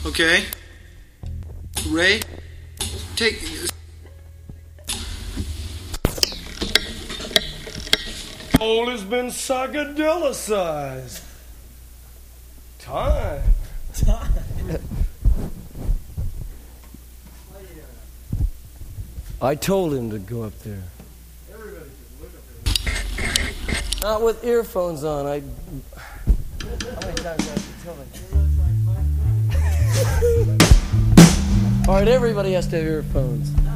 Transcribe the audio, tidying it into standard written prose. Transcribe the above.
Okay. Ray, take... All has been psychedelicised. Time. I told him to go up there. Not with earphones on. How many times do I have to tell him? All right, everybody has to have earphones.